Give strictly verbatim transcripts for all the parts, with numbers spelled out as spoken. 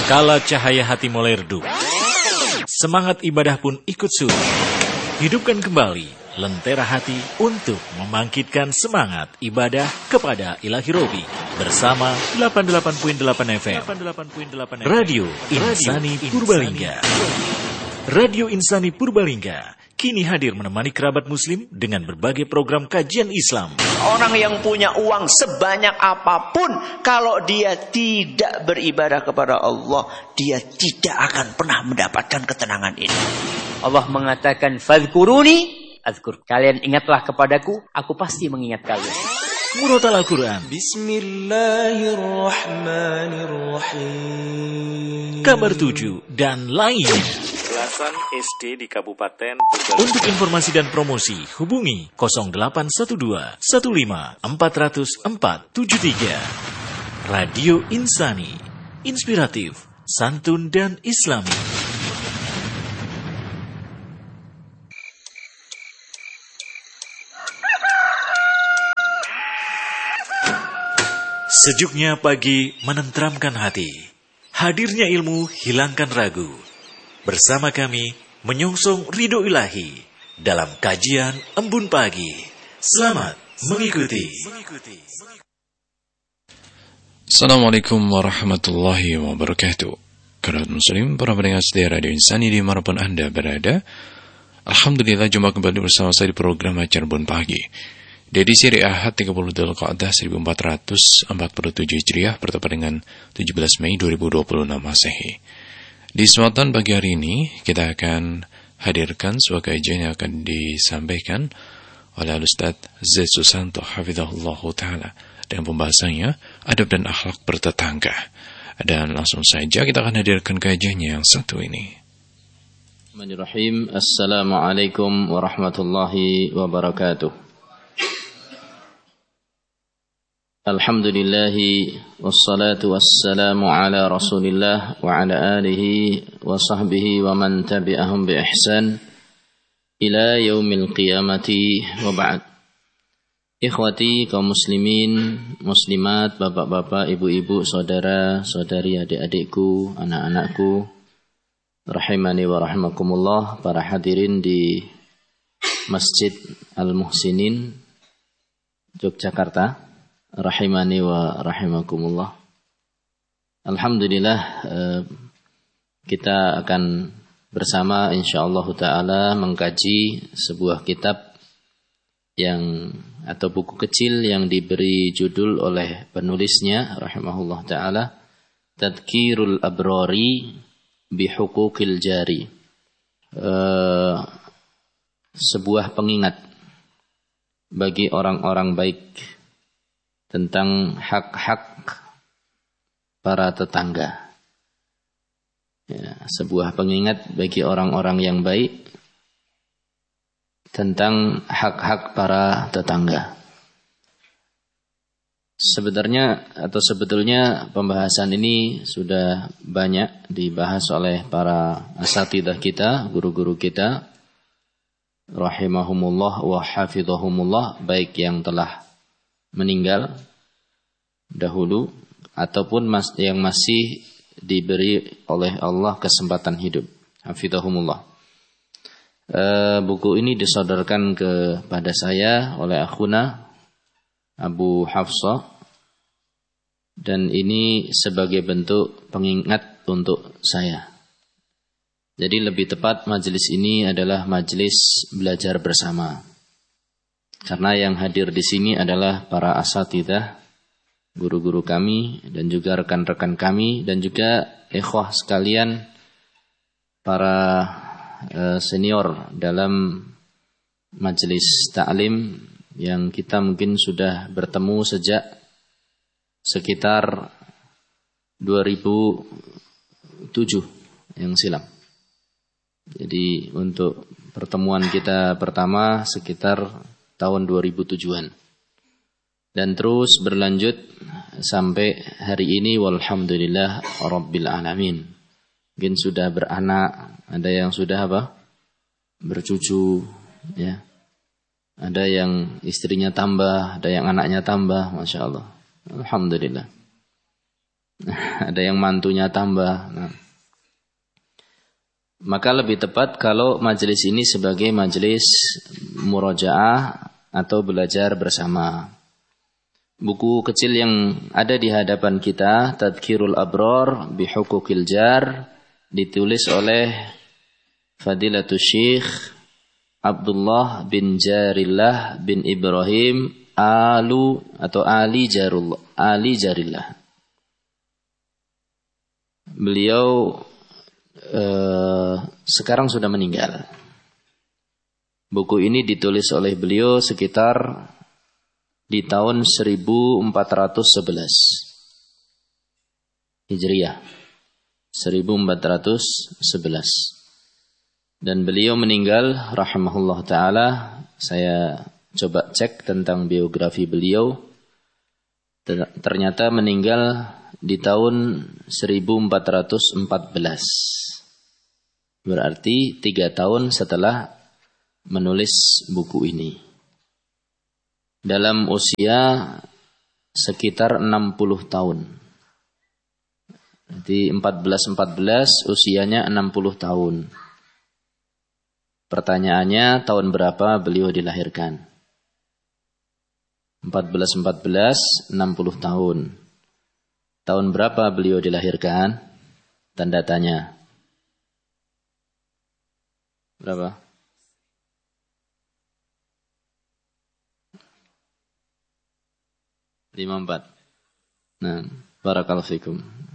Kala cahaya hati mulai redup, semangat ibadah pun ikut surut. Hidupkan kembali lentera hati untuk membangkitkan semangat ibadah kepada Ilahi Robi bersama delapan puluh delapan koma delapan F M Radio Insani Purbalingga. Radio Insani Purbalingga kini hadir menemani kerabat muslim dengan berbagai program kajian Islam. Orang yang punya uang sebanyak apapun, kalau dia tidak beribadah kepada Allah, dia tidak akan pernah mendapatkan ketenangan ini. Allah mengatakan, "Fadhkuruni azkur." Kalian ingatlah kepadaku, aku pasti mengingat kalian. Murotal Al-Quran, Bismillahirrahmanirrahim, Kabar tujuh, dan lain. Belasan S D di Kabupaten Purbalingga. Untuk informasi dan promosi, hubungi nol delapan satu dua satu lima empat nol nol empat tujuh tiga. Radio Insani, inspiratif, santun dan islami. Sejuknya pagi menenteramkan hati. Hadirnya ilmu hilangkan ragu. Bersama kami menyongsong ridho ilahi dalam kajian Embun Pagi. Selamat mengikuti. Assalamualaikum warahmatullahi wabarakatuh. Kerabat muslim, para pendengar setia Radio Insani dimanapun Anda berada, alhamdulillah jumpa kembali bersama saya di program acara Embun Pagi. Di edisi hari Ahad tiga puluh Dzulqa'dah seribu empat ratus empat puluh tujuh Hijriah bertepatan dengan tujuh belas Mei dua ribu dua puluh enam Masehi. Di kesempatan pagi hari ini kita akan hadirkan sebuah kajian yang akan disampaikan oleh Ustaz Zaid Susanto hafizahullah taala dengan pembahasannya adab dan akhlak bertetangga. Dan langsung saja kita akan hadirkan kajiannya yang satu ini. Bismillahirrahmanirrahim. Assalamualaikum warahmatullahi wabarakatuh. Alhamdulillahi wassalatu wassalamu ala rasulillah wa ala alihi wa sahbihi wa man tabi'ahum bi ihsan ila yaumil qiyamati wa ba'd. Ikhwati kaum muslimin, muslimat, bapak-bapak, ibu-ibu, saudara, saudari, adik-adikku, anak-anakku, rahimani wa rahimakumullah, para hadirin di Masjid Al-Muhsinin Yogyakarta, rahimani wa rahimakumullah. Alhamdulillah, eh, kita akan bersama insyaallah taala mengkaji sebuah kitab yang atau buku kecil yang diberi judul oleh penulisnya rahimahullah taala, Tadhkirul Abrari bi Huquqil Jari. Eh, sebuah pengingat bagi orang-orang baik tentang hak-hak para tetangga. Ya, sebuah pengingat bagi orang-orang yang baik tentang hak-hak para tetangga. Sebenarnya atau sebetulnya pembahasan ini sudah banyak dibahas oleh para asatidzah kita, guru-guru kita, rahimahumullah wa hafizahumullah, baik yang telah meninggal dahulu ataupun mas, yang masih diberi oleh Allah kesempatan hidup. Hafizahumullah. E, buku ini disodorkan kepada saya oleh akhuna Abu Hafsah, dan ini sebagai bentuk pengingat untuk saya. Jadi lebih tepat majelis ini adalah majelis belajar bersama. Karena yang hadir di sini adalah para asatidzah, guru-guru kami, dan juga rekan-rekan kami, dan juga ikhwah sekalian, para uh, senior dalam majelis ta'lim yang kita mungkin sudah bertemu sejak sekitar dua ribu tujuh yang silam. Jadi untuk pertemuan kita pertama sekitar tahun dua ribu tujuh-an. Dan terus berlanjut sampai hari ini walhamdulillah rabbil alamin. Mungkin sudah beranak, ada yang sudah apa? Bercucu, ya. Ada yang istrinya tambah, ada yang anaknya tambah, Masya Allah. Alhamdulillah. Ada yang mantunya tambah. Nah. Maka lebih tepat kalau majelis ini sebagai majelis murajaah atau belajar bersama. Buku kecil yang ada di hadapan kita, Tadhkirul Abrar bi Huquqil Jar, ditulis oleh Fadilatul Syekh Abdullah bin Jarillah bin Ibrahim Alu atau Ali Jarullah, Ali Jarillah. Beliau Uh, sekarang sudah meninggal. Buku ini ditulis oleh beliau sekitar di tahun seribu empat ratus sebelas Hijriah, seribu empat ratus sebelas, dan beliau meninggal rahimahullah ta'ala. Saya coba cek tentang biografi beliau, ternyata meninggal di tahun seribu empat ratus empat belas. Berarti tiga tahun setelah menulis buku ini. Dalam usia sekitar enam puluh tahun. Jadi empat belas empat belas usianya enam puluh tahun. Pertanyaannya, tahun berapa beliau dilahirkan? empat belas empat belas, enam puluh tahun. Tahun berapa beliau dilahirkan? Tanda tanya. Berapa? lima puluh empat. Nah, barakallahu fikum.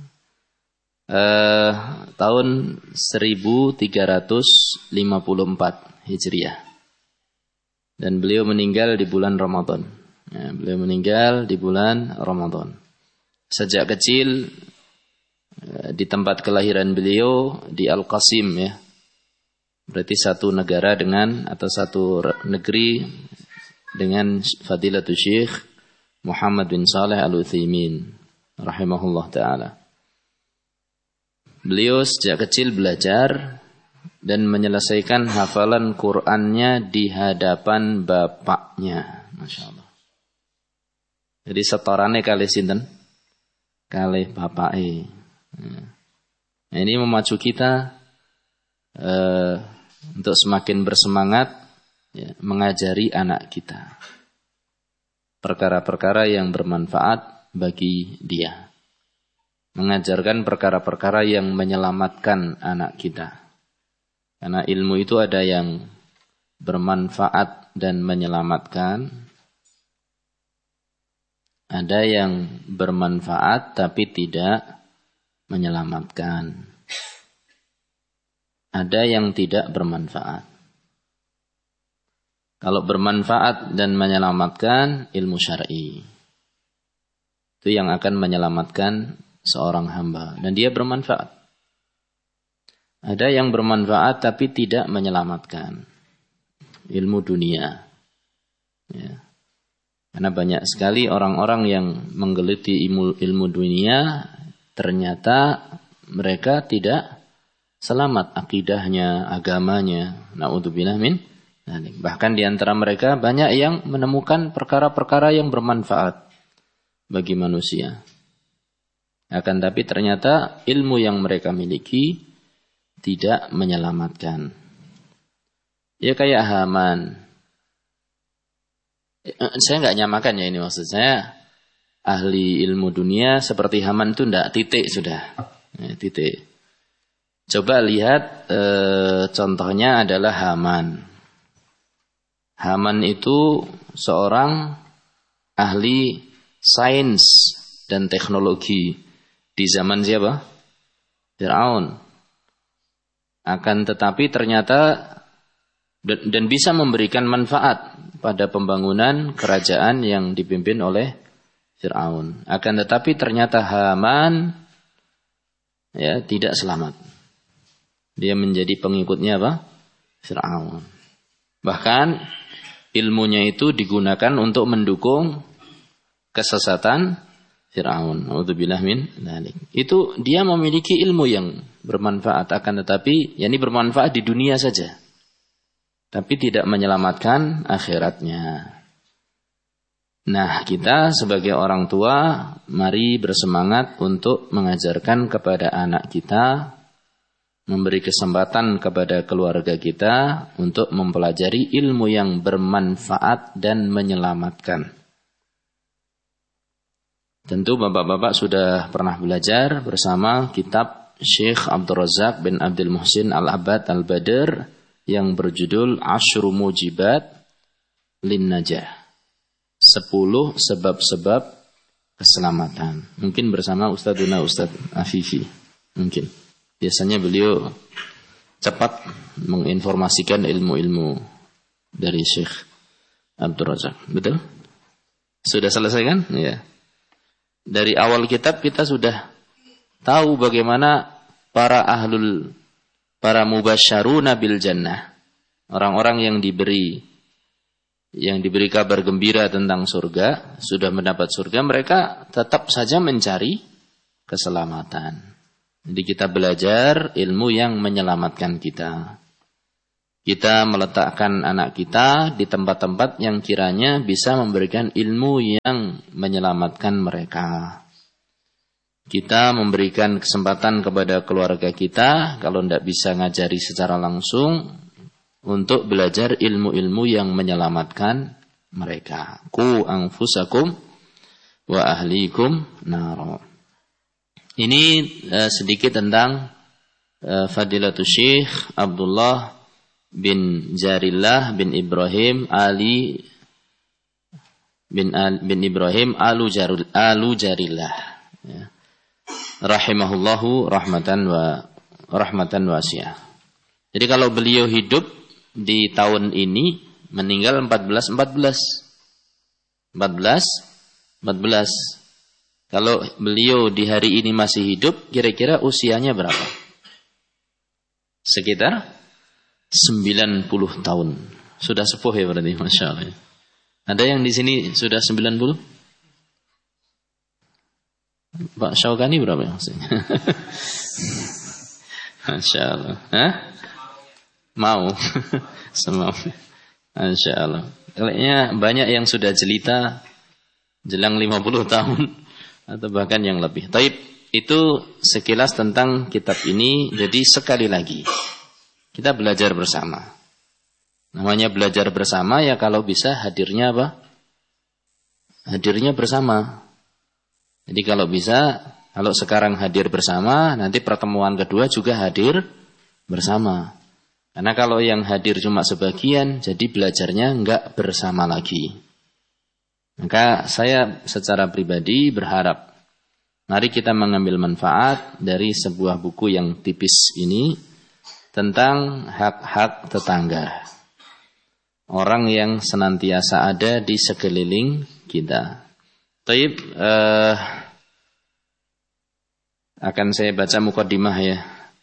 Uh, tahun seribu tiga ratus lima puluh empat Hijriah. Dan beliau meninggal di bulan Ramadan. Ya, beliau meninggal di bulan Ramadan. Sejak kecil uh, di tempat kelahiran beliau di Al-Qasim, ya. Berarti satu negara dengan atau satu negeri dengan Fadilatul Syekh Muhammad bin Saleh Al-Utsaimin rahimahullah ta'ala. Beliau sejak kecil belajar dan menyelesaikan hafalan Qur'annya di hadapan bapaknya. Masya Allah. Jadi setorannya kali sinten? Kali bapaknya. Nah, ini memacu kita uh, untuk semakin bersemangat ya, mengajari anak kita perkara-perkara yang bermanfaat bagi dia. Mengajarkan perkara-perkara yang menyelamatkan anak kita. Karena ilmu itu ada yang bermanfaat dan menyelamatkan. Ada yang bermanfaat tapi tidak menyelamatkan. Ada yang tidak bermanfaat. Kalau bermanfaat dan menyelamatkan, ilmu syar'i. Itu yang akan menyelamatkan seorang hamba. Dan dia bermanfaat. Ada yang bermanfaat tapi tidak menyelamatkan. Ilmu dunia. Ya. Karena banyak sekali orang-orang yang menggeluti ilmu, ilmu dunia, ternyata mereka tidak selamat akidahnya, agamanya. Na'udzubillah min. Bahkan di antara mereka banyak yang menemukan perkara-perkara yang bermanfaat bagi manusia. Akan tapi ternyata ilmu yang mereka miliki tidak menyelamatkan. Ya kayak Haman. Saya nggak nyamakan ya ini maksud saya. Ahli ilmu dunia seperti Haman itu enggak, titik sudah. Ya, titik. Coba lihat e, contohnya adalah Haman. Haman itu seorang ahli sains dan teknologi di zaman siapa? Fir'aun. Akan tetapi ternyata dan, dan bisa memberikan manfaat pada pembangunan kerajaan yang dipimpin oleh Fir'aun. Akan tetapi ternyata Haman ya tidak selamat. Dia menjadi pengikutnya apa? Fir'aun. Bahkan ilmunya itu digunakan untuk mendukung kesesatan Fir'aun. A'udzubillah min dzalik. Itu dia memiliki ilmu yang bermanfaat, akan tetapi yakni bermanfaat di dunia saja. Tapi tidak menyelamatkan akhiratnya. Nah, kita sebagai orang tua, mari bersemangat untuk mengajarkan kepada anak kita, memberi kesempatan kepada keluarga kita untuk mempelajari ilmu yang bermanfaat dan menyelamatkan. Tentu bapak-bapak sudah pernah belajar bersama kitab Syekh Abdul Razak bin Abdul Muhsin Al-Abad Al-Badr yang berjudul Ashru Mujibat Lin Najah. Sepuluh sebab-sebab keselamatan. Mungkin bersama Ustadzuna Ustadz Afifi. Mungkin. Biasanya beliau cepat menginformasikan ilmu-ilmu dari Syekh Abdul Razak. Betul? Sudah selesai kan? Ya. Dari awal kitab kita sudah tahu bagaimana para ahlul, para mubasysyaruna bil jannah. Orang-orang yang diberi yang diberi kabar gembira tentang surga, sudah mendapat surga, mereka tetap saja mencari keselamatan. Jadi kita belajar ilmu yang menyelamatkan kita. Kita meletakkan anak kita di tempat-tempat yang kiranya bisa memberikan ilmu yang menyelamatkan mereka. Kita memberikan kesempatan kepada keluarga kita, kalau tidak bisa ngajari secara langsung, untuk belajar ilmu-ilmu yang menyelamatkan mereka. Qu anfusakum wa ahlikum nar. Ini uh, sedikit tentang uh, Fadilatul Syekh Abdullah bin Jarillah bin Ibrahim Ali bin Al, bin Ibrahim Alu Jarul Alu Jarillah. Ya. Rahimahullahu rahmatan wa rahmatan wasi'ah. Jadi kalau beliau hidup di tahun ini, meninggal empat belas empat belas. empat belas empat belas. Kalau beliau di hari ini masih hidup, kira-kira usianya berapa? Sekitar sembilan puluh tahun. Sudah sepuh ya berarti, Masya Allah. Ada yang di sini sudah sembilan puluh? Pak Syaukani berapa ya maksudnya? Masya Allah. Hah? Mau. Semau. Masya Allah. Kayaknya banyak yang sudah jelita jelang lima puluh tahun atau bahkan yang lebih. Taib, itu sekilas tentang kitab ini. Jadi sekali lagi kita belajar bersama. Namanya belajar bersama ya kalau bisa hadirnya apa? Hadirnya bersama. Jadi kalau bisa, kalau sekarang hadir bersama, nanti pertemuan kedua juga hadir bersama. Karena kalau yang hadir cuma sebagian, jadi belajarnya enggak bersama lagi. Maka saya secara pribadi berharap, mari kita mengambil manfaat dari sebuah buku yang tipis ini, tentang hak-hak tetangga. Orang yang senantiasa ada di sekeliling kita. Taib, eh, akan saya baca muqaddimah ya.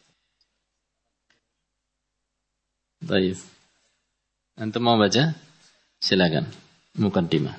Taib. Antum mau baca? Silakan. Muqaddimah.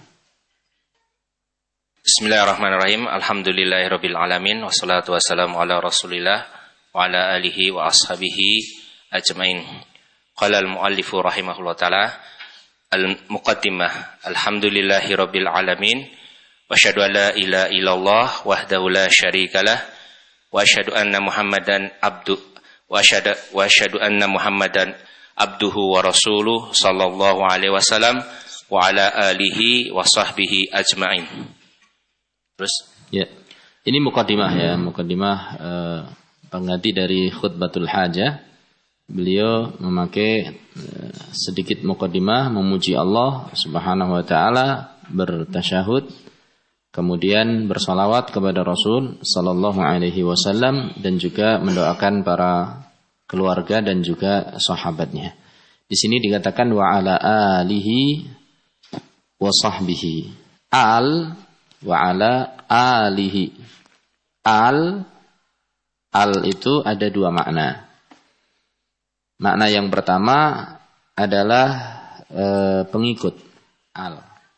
Bismillahirrahmanirrahim. Alhamdulillahirabbil alamin wassalatu wassalamu ala Rasulillah wa ala alihi wa ashabihi ajmain. Qala al-muallifu rahimahullah taala al-muqaddimah. Alhamdulillahirabbil alamin wa asyhadu an la ilaha illallah wahdahu la syarikalah wa asyhadu anna Muhammadan abdu wa asyhadu wa asyhadu anna Muhammadan abduhu wa rasuluh sallallahu alaihi wasallam wa ala alihi wa sahbihi ajma'in. Terus ya. Ini muqaddimah ya, muqaddimah uh, pengganti dari khutbatul hajah. Beliau memakai uh, sedikit muqaddimah memuji Allah Subhanahu wa taala, bertasyahud, kemudian bersalawat kepada Rasul sallallahu alaihi wasallam dan juga mendoakan para keluarga dan juga sahabatnya. Di sini dikatakan wa ala alihi wa sahbihi. Al wa ala alihi. Al al itu ada dua makna. Makna yang pertama adalah e, pengikut al.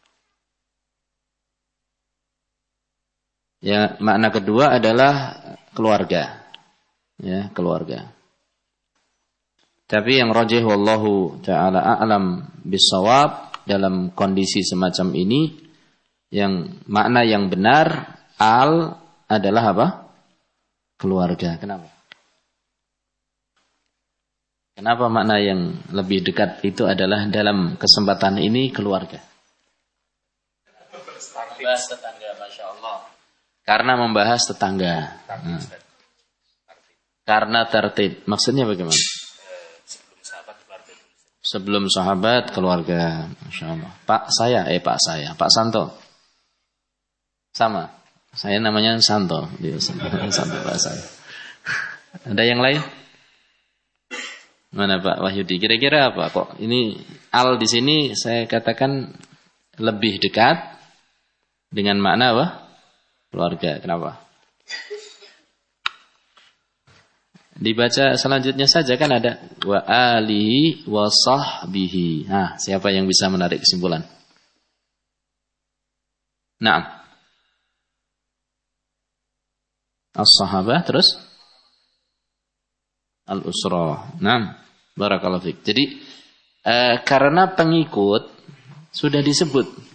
Ya, makna kedua adalah keluarga. Ya, keluarga. Tapi yang rajih wallahu ta'ala a'lam bisawab dalam kondisi semacam ini yang makna yang benar al adalah apa? Keluarga. Kenapa? Kenapa makna yang lebih dekat itu adalah dalam kesempatan ini keluarga? Membahas tetangga, Masya Allah. Karena membahas tetangga. Hmm. Karena tertib. Maksudnya bagaimana? Sebelum sahabat keluarga. Sebelum sahabat keluarga. Masya Allah. Pak saya, eh Pak saya, Pak Santo. Sama. Saya namanya Santo. Santo Pak saya. Ada yang lain? Mana Pak Wahyudi? Kira-kira apa kok? Ini al di sini saya katakan lebih dekat dengan makna apa? Keluarga. Kenapa? Dibaca selanjutnya saja kan ada wa alihi wa sahbihi. Nah, siapa yang bisa menarik kesimpulan? Naam. As-sahabah terus al-usrah. Naam. Barakallahu fiik. Jadi eh, karena pengikut sudah disebut